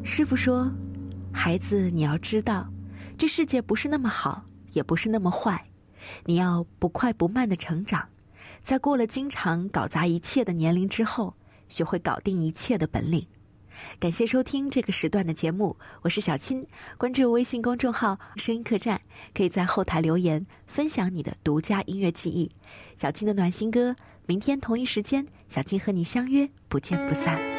师父说，孩子，你要知道，这世界不是那么好，也不是那么坏，你要不快不慢地成长，在过了经常搞砸一切的年龄之后，学会搞定一切的本领。感谢收听这个时段的节目，我是小青。关注微信公众号声音客栈，可以在后台留言分享你的独家音乐记忆。小青的暖心歌，明天同一时间，小青和你相约，不见不散。